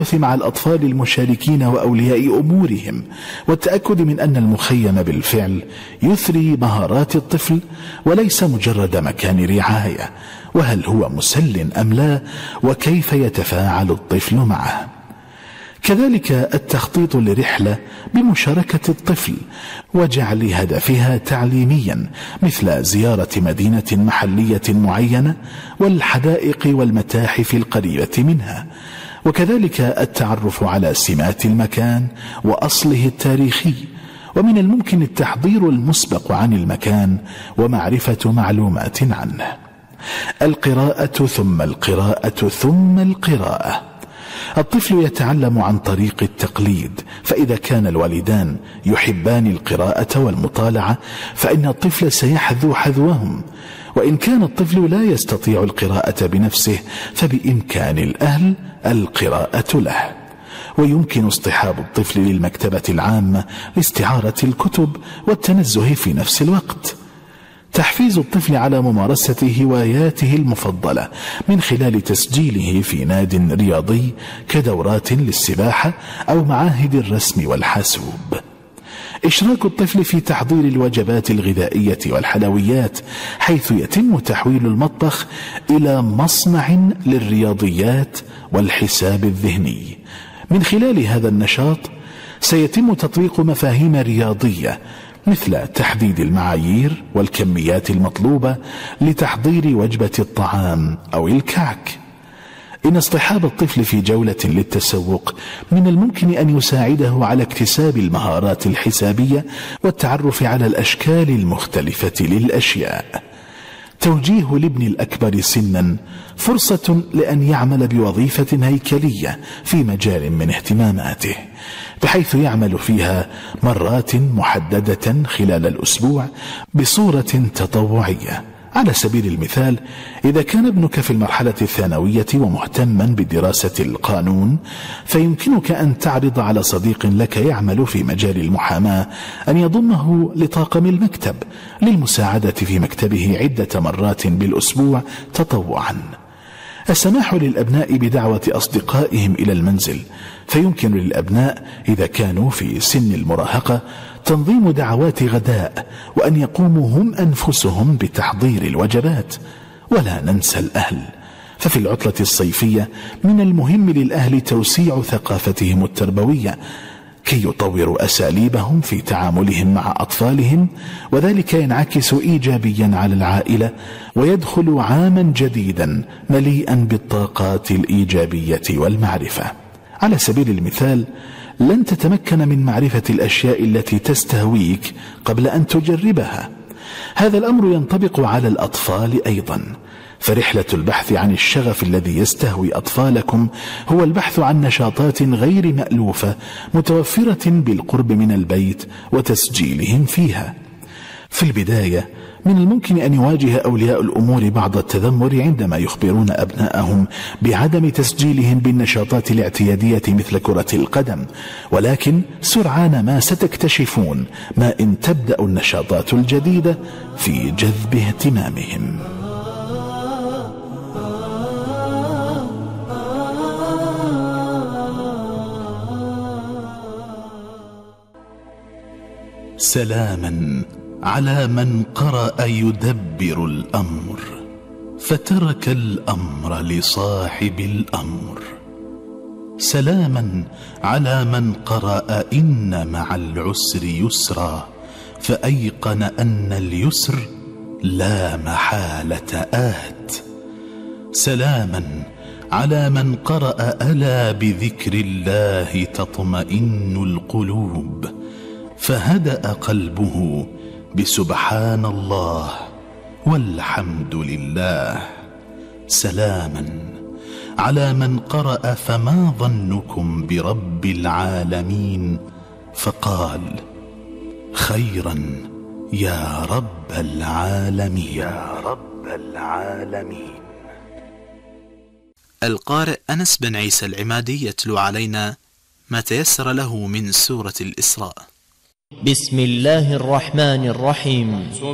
مع الأطفال المشاركين وأولياء أمورهم، والتأكد من أن المخيم بالفعل يثري مهارات الطفل وليس مجرد مكان رعاية، وهل هو مسل أم لا، وكيف يتفاعل الطفل معه. كذلك التخطيط لرحلة بمشاركة الطفل وجعل هدفها تعليميا، مثل زيارة مدينة محلية معينة والحدائق والمتاحف القريبة منها، وكذلك التعرف على سمات المكان وأصله التاريخي. ومن الممكن التحضير المسبق عن المكان ومعرفة معلومات عنه. القراءة ثم القراءة ثم القراءة. الطفل يتعلم عن طريق التقليد، فإذا كان الوالدان يحبان القراءة والمطالعة فإن الطفل سيحذو حذوهم، وإن كان الطفل لا يستطيع القراءة بنفسه فبإمكان الأهل القراءة له. ويمكن اصطحاب الطفل للمكتبة العامة لاستعارة الكتب والتنزه في نفس الوقت. تحفيز الطفل على ممارسة هواياته المفضلة من خلال تسجيله في ناد رياضي كدورات للسباحة أو معاهد الرسم والحاسوب. إشراك الطفل في تحضير الوجبات الغذائية والحلويات، حيث يتم تحويل المطبخ إلى مصنع للرياضيات والحساب الذهني. من خلال هذا النشاط سيتم تطبيق مفاهيم رياضية، مثل تحديد المعايير والكميات المطلوبة لتحضير وجبة الطعام أو الكعك. إن اصطحاب الطفل في جولة للتسوق من الممكن أن يساعده على اكتساب المهارات الحسابية والتعرف على الأشكال المختلفة للأشياء. توجيه الابن الأكبر سنا فرصة لأن يعمل بوظيفة هيكلية في مجال من اهتماماته، بحيث يعمل فيها مرات محددة خلال الأسبوع بصورة تطوعية. على سبيل المثال، إذا كان ابنك في المرحلة الثانوية ومهتما بدراسة القانون، فيمكنك أن تعرض على صديق لك يعمل في مجال المحاماة أن يضمه لطاقم المكتب للمساعدة في مكتبه عدة مرات بالأسبوع تطوعا. السماح للأبناء بدعوة أصدقائهم إلى المنزل، فيمكن للأبناء إذا كانوا في سن المراهقة تنظيم دعوات غداء، وأن يقوموا هم أنفسهم بتحضير الوجبات. ولا ننسى الأهل، ففي العطلة الصيفية من المهم للأهل توسيع ثقافتهم التربوية كي يطوروا أساليبهم في تعاملهم مع أطفالهم، وذلك ينعكس إيجابيا على العائلة، ويدخل عاما جديدا مليئا بالطاقات الإيجابية والمعرفة. على سبيل المثال، لن تتمكن من معرفة الأشياء التي تستهويك قبل أن تجربها. هذا الأمر ينطبق على الأطفال أيضا، فرحلة البحث عن الشغف الذي يستهوي أطفالكم هو البحث عن نشاطات غير مألوفة متوفرة بالقرب من البيت وتسجيلهم فيها. في البداية من الممكن أن يواجه أولياء الأمور بعض التذمر عندما يخبرون أبنائهم بعدم تسجيلهم بالنشاطات الاعتيادية مثل كرة القدم، ولكن سرعان ما ستكتشفون ما إن تبدأ النشاطات الجديدة في جذب اهتمامهم. سلاما على من قرأ يدبر الأمر فترك الأمر لصاحب الأمر. سلاما على من قرأ إن مع العسر يسرا فأيقن أن اليسر لا محالة آت. سلاما على من قرأ ألا بذكر الله تطمئن القلوب فهدأ قلبه بسبحان الله والحمد لله. سلاما على من قرأ فما ظنكم برب العالمين فقال خيرا يا رب العالمين. يا رب العالمين. القارئ أنس بن عيسى العمادي يتلو علينا ما تيسر له من سورة الإسراء. بسم الله الرحمن الرحيم.